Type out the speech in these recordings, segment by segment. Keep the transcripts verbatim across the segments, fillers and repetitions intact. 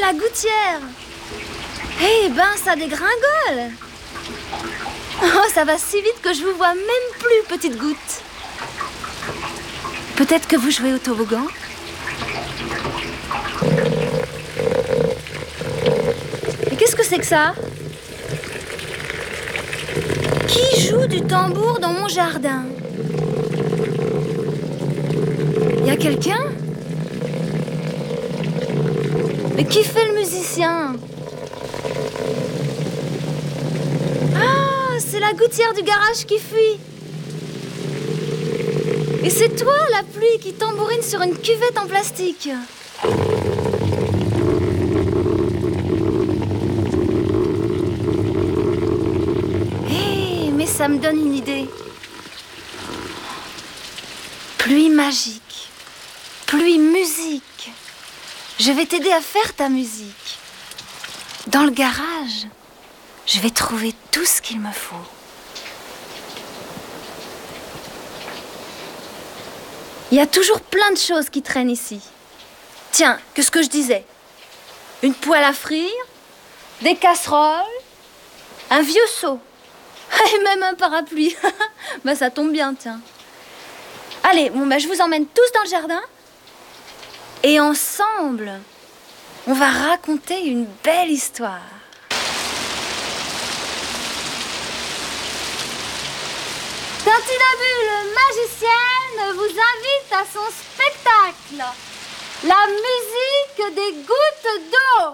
la gouttière. Eh ben, ça dégringole. Oh, ça va si vite que je vous vois même plus, petite goutte. Peut-être que vous jouez au toboggan? Et qu'est-ce que c'est que ça? Qui joue du tambour dans mon jardin? Il y a quelqu'un? Mais qui fait le musicien? Ah, c'est la gouttière du garage qui fuit. Et c'est toi, la pluie, qui tambourine sur une cuvette en plastique. Hé, mais ça me donne une idée. Pluie magique, pluie musique. Je vais t'aider à faire ta musique. Dans le garage, je vais trouver tout ce qu'il me faut. Il y a toujours plein de choses qui traînent ici. Tiens, qu'est-ce que je disais? Une poêle à frire, des casseroles, un vieux seau et même un parapluie. Bah ça tombe bien, tiens. Allez, bon, bah, je vous emmène tous dans le jardin et ensemble, on va raconter une belle histoire. Tintinabule magicienne vous invite à son spectacle, la musique des gouttes d'eau.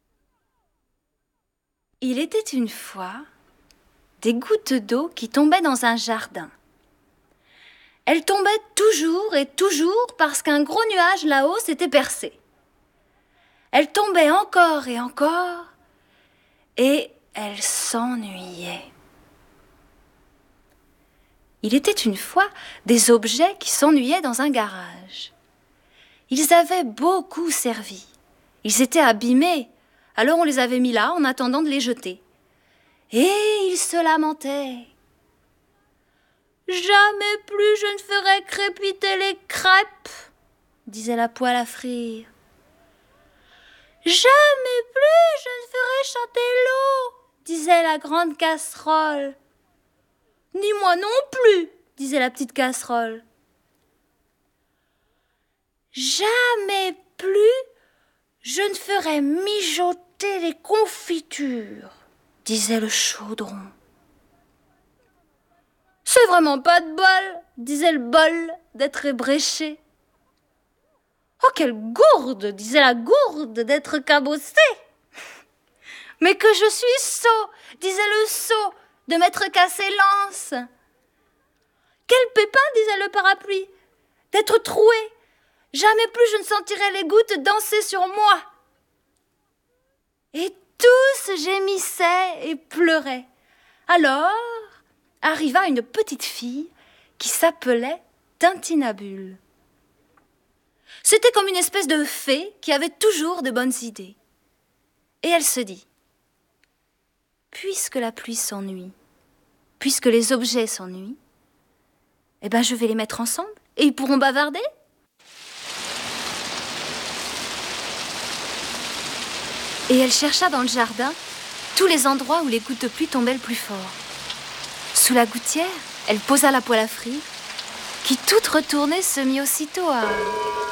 Il était une fois des gouttes d'eau qui tombaient dans un jardin. Elles tombaient toujours et toujours parce qu'un gros nuage là-haut s'était percé. Elles tombaient encore et encore et elles s'ennuyaient. Il était une fois des objets qui s'ennuyaient dans un garage. Ils avaient beaucoup servi. Ils étaient abîmés, alors on les avait mis là en attendant de les jeter. Et ils se lamentaient. « Jamais plus je ne ferai crépiter les crêpes », disait la poêle à frire. « Jamais plus je ne ferai chanter l'eau », disait la grande casserole. « Ni moi non plus », disait la petite casserole. « Jamais plus je ne ferai mijoter les confitures », disait le chaudron. « C'est vraiment pas de bol », disait le bol d'être ébréché. « Oh, quelle gourde », disait la gourde d'être cabossée. « Mais que je suis sot », disait le sot de m'être cassé l'anse. « Quel pépin », disait le parapluie, d'être troué. Jamais plus je ne sentirai les gouttes danser sur moi. Et tous gémissaient et pleuraient. Alors arriva une petite fille qui s'appelait Tintinabule. C'était comme une espèce de fée qui avait toujours de bonnes idées. Et elle se dit, puisque la pluie s'ennuie, puisque les objets s'ennuient, eh ben je vais les mettre ensemble et ils pourront bavarder. Et elle chercha dans le jardin tous les endroits où les gouttes de pluie tombaient le plus fort. Sous la gouttière, elle posa la poêle à frire, qui toute retournée se mit aussitôt à...